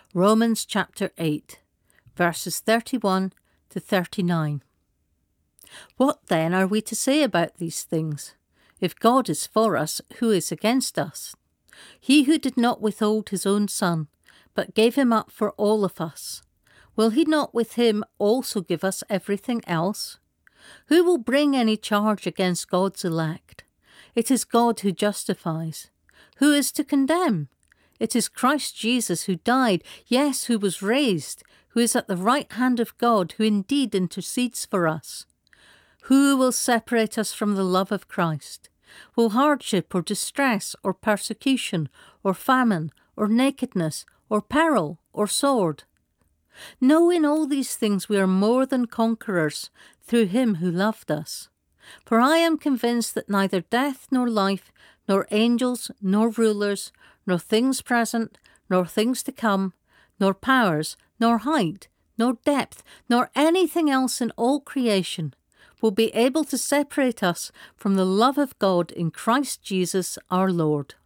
Romans chapter 8, verses 31 to 39. What then are we to say about these things? If God is for us, who is against us? He who did not withhold his own Son, but gave him up for all of us, will he not with him also give us everything else? Who will bring any charge against God's elect? It is God who justifies. Who is to condemn? It is Christ Jesus who died, yes, who was raised, who is at the right hand of God, who indeed intercedes for us. Who will separate us from the love of Christ? Will hardship or distress or persecution or famine or nakedness or peril or sword? No, in all these things we are more than conquerors through him who loved us. For I am convinced that neither death nor life, nor angels, nor rulers, nor things present, nor things to come, nor powers, nor height, nor depth, nor anything else in all creation will be able to separate us from the love of God in Christ Jesus our Lord.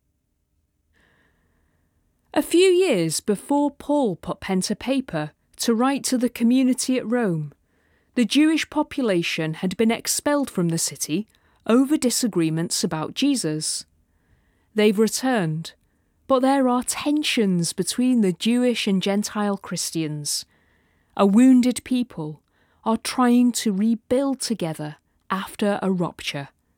A few years before Paul put pen to paper to write to the community at Rome, the Jewish population had been expelled from the city over disagreements about Jesus. They've returned, but there are tensions between the Jewish and Gentile Christians. A wounded people are trying to rebuild together after a rupture.